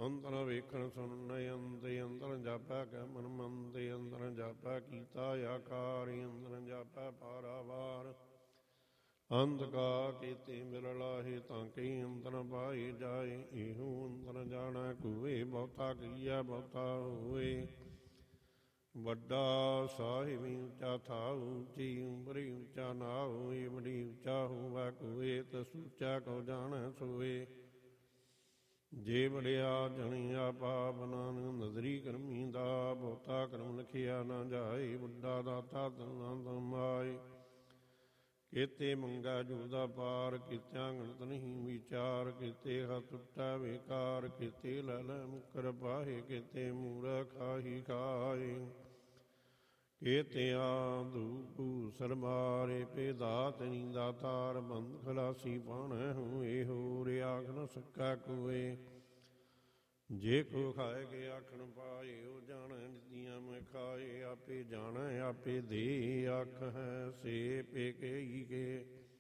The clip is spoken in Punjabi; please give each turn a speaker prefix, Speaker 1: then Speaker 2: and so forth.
Speaker 1: ਅੰਤਰ ਵੇਖਣ ਸੁਣਨ ਅੰਤੇ ਅੰਤਰ ਜਾਪੈ ਕੈ ਮਨ ਮੰਤੇ ਅੰਤਰ ਜਾਪੈ ਕੀਤਾ ਆਕਾਰ ਅੰਤਰ ਜਾਪੈ ਪਾਰਾਵਾਰ ਅੰਤ ਕਾ ਕੀਤੇ ਮਿਲ ਲਾਹੇ ਤਾਂ ਕਈ ਅੰਤਰ ਪਾਏ ਜਾਏ ਇਹੋ ਅੰਤਰ ਜਾਣੈ ਕੂਏ ਬਹੁਤਾ ਕੀਆ ਬਹੁਤਾ ਹੋਏ ਵੱਡਾ ਸਾਹਿਬ ਉੱਚਾ ਥਾਉ ਉੱਚੀ ਉਮਰੀ ਉੱਚਾ ਨਾਉ ਏ ਬੜੀ ਉੱਚਾ ਹੋਵੈ ਕੂਏ ਤਸ ਉੱਚਾ ਕਉ ਜਾਣੈ ਸੋਏ ਜੇ ਬੜਿਆ ਜਣਿਆ ਪਾਪ ਨਾਨਕ ਨਜ਼ਰੀ ਕਰਮੀ ਦਾ ਬਹੁਤਾ ਕਰਮ ਲਿਖਿਆ ਨਾ ਜਾਏ ਵੱਡਾ ਦਾਤਾ ਤਨਾ ਤਮਾਏ ਕੀਤੇ ਮੰਗਾ ਜੁਦਾ ਪਾਰ ਕੀਤਿਆਂ ਗਣਤ ਨਹੀਂ ਵਿਚਾਰ ਕੀਤੇ ਹੱਥ ਟੁੱਟਾ ਵੇਕਾਰ ਕੀਤੇ ਲੈ ਲੈ ਮੁਕਰ ਪਾਹੇ ਕੀਤੇ ਮੂਰਖ ਖਾਹੀ ਖਾਏ ਕੀਤੇ ਆਧੂ ਸਰਮਾਰੇ ਪੇ ਦਾਤ ਨੀ ਦਾਤਾਰ ਬੰਦ ਖਲਾਸੀ ਪਾਣੈ ਹੂੰ ਇਹੋ ਰਿਆਖ ਨ ਸਕਾ ਕੋਏ ਜੇ ਕੋ ਖਾਏ ਕੇ ਆਖਣ ਪਾਏ ਉਹ ਜਾਣੈ ਨਿਤੀਆਂ ਮੈਂ ਖਾਏ ਆਪੇ ਜਾਣੈ ਆਪੇ ਦੇ ਆਖ ਹੈ ਸੇ ਪੇ ਕੇ ਹੀ ਕੇ